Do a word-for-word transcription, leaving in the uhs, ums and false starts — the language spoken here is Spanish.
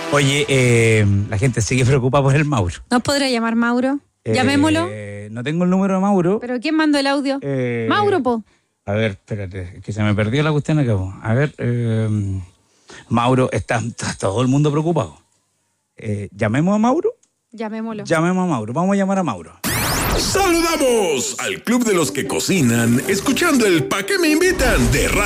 Oye, eh, la gente sigue preocupada por el Mauro. ¿Nos podrá llamar Mauro? Llamémoslo. Eh, no tengo el número de Mauro. ¿Pero quién mandó el audio? Eh, Mauro, po. A ver, espérate, que se me perdió la cuestión acá. Po. A ver, eh, Mauro, está, está todo el mundo preocupado. Eh, ¿Llamemos a Mauro? Llamémoslo. Llamemos a Mauro, vamos a llamar a Mauro. Saludamos al club de los que cocinan, escuchando el ¿Pa' qué me invitan? De Radio